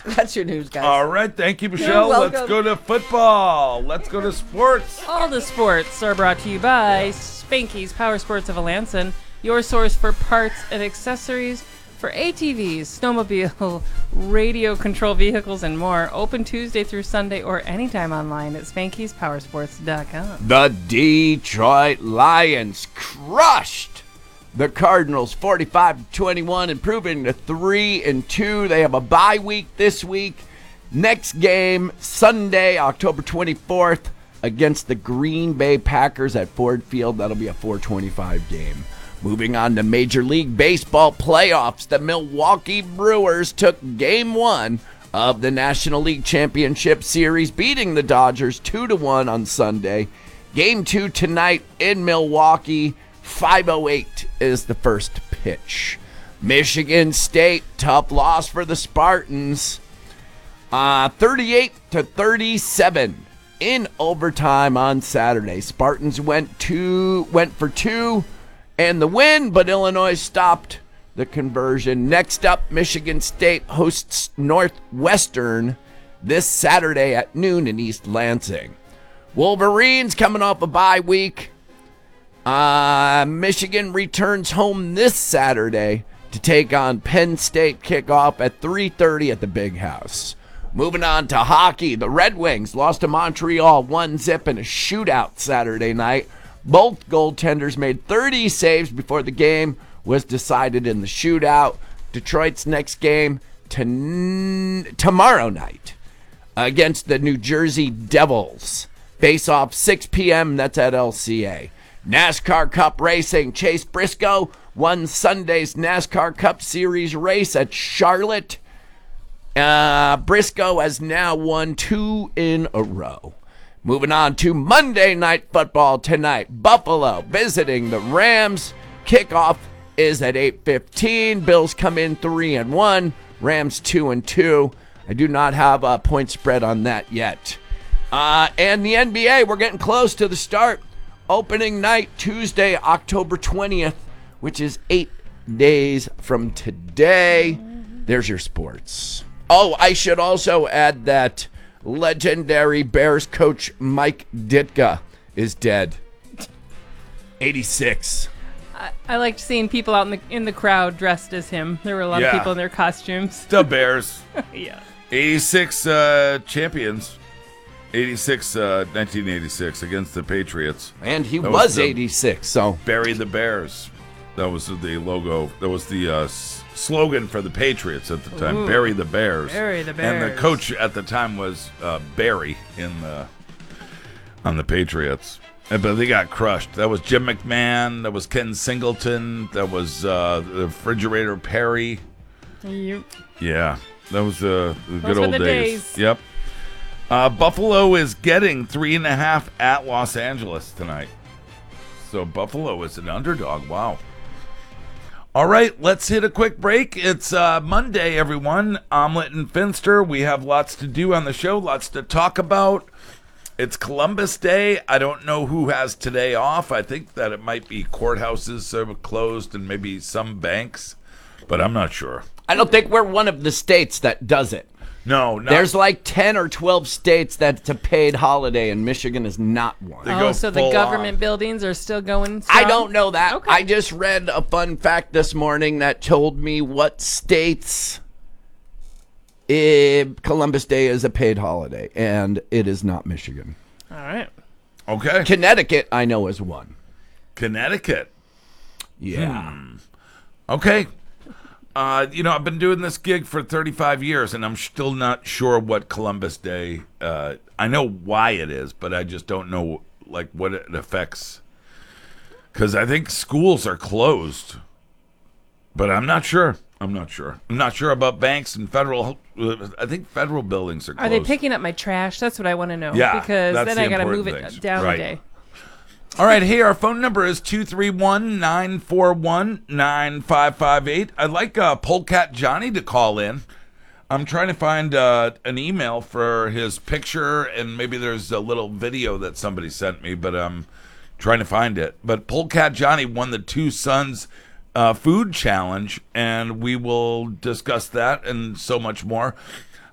That's your news, guys. All right. Thank you, Michelle. You're Let's welcome. go to football. Let's go to sports. All the sports are brought to you by Spanky's Power Sports of Alanson, your source for parts and accessories for ATVs, snowmobile, radio control vehicles, and more. Open Tuesday through Sunday or anytime online at Spanky'sPowersports.com. The Detroit Lions crushed the Cardinals 45-21, improving to 3-2. They have a bye week this week. Next game, Sunday, October 24th, against the Green Bay Packers at Ford Field. That'll be a 4:25 game. Moving on to Major League Baseball playoffs, the Milwaukee Brewers took Game 1 of the National League Championship Series, beating the Dodgers 2-1 on Sunday. Game 2 tonight in Milwaukee, 5:08 is the first pitch. Michigan State, tough loss for the Spartans, 38-37 in overtime on Saturday. Spartans went for two and the win, but Illinois stopped the conversion. Next up, Michigan State hosts Northwestern this Saturday at noon in East Lansing. Wolverines coming off a bye week. Michigan returns home this Saturday to take on Penn State. Kickoff at 3:30 at the Big House. Moving on to hockey, the Red Wings lost to Montreal 1-0 in a shootout Saturday night. Both goaltenders made 30 saves before the game was decided in the shootout. Detroit's next game tomorrow night against the New Jersey Devils. Face off 6 p.m. That's at LCA. NASCAR Cup racing. Chase Briscoe won Sunday's NASCAR Cup Series race at Charlotte. Briscoe has now won 2 in a row. Moving on to Monday Night Football tonight. Buffalo visiting the Rams. Kickoff is at 8:15. Bills come in 3-1. Rams 2-2. I do not have a point spread on that yet. And the NBA, we're getting close to the start. Opening night, Tuesday, October 20th, which is 8 days from today. There's your sports. Oh, I should also add that legendary Bears coach Mike Ditka is dead. 86. I liked seeing people out in the crowd dressed as him. There were a lot of people in their costumes. The Bears. Yeah. 86 champions. 1986 against the Patriots. And he was 86, so. Bury the Bears. That was the logo. That was the slogan for the Patriots at the time. Ooh. Bury the Bears. Bury the Bears. And the coach at the time was Barry on the Patriots. But they got crushed. That was Jim McMahon. That was Ken Singleton. That was the Refrigerator Perry. Yep. Yeah, that was the good were old the days. days. Yep. Buffalo is getting 3.5 at Los Angeles tonight. So Buffalo is an underdog. Wow. All right, let's hit a quick break. It's Monday, everyone. Omelet and Finster. We have lots to do on the show, lots to talk about. It's Columbus Day. I don't know who has today off. I think that it might be courthouses closed and maybe some banks, but I'm not sure. I don't think we're one of the states that does it. No, there's like 10 or 12 states that's a paid holiday, and Michigan is not one. Oh, so the government buildings are still going strong? I don't know that. Okay. I just read a fun fact this morning that told me what states Columbus Day is a paid holiday, and it is not Michigan. All right. Okay. Connecticut, I know, is one. Connecticut. Yeah. Okay. I've been doing this gig for 35 years, and I'm still not sure what Columbus Day. I know why it is, but I just don't know what it affects. Because I think schools are closed, but I'm not sure. I'm not sure about banks and federal. I think federal buildings are closed. Are they picking up my trash? That's what I want to know. Yeah, because that's then I the got to important move it things. down Right. a day. All right, hey, our phone number is 231-941-9558. I'd like Polecat Johnny to call in. I'm trying to find an email for his picture, and maybe there's a little video that somebody sent me, but I'm trying to find it. But Polecat Johnny won the Two Sons food challenge, and we will discuss that and so much more.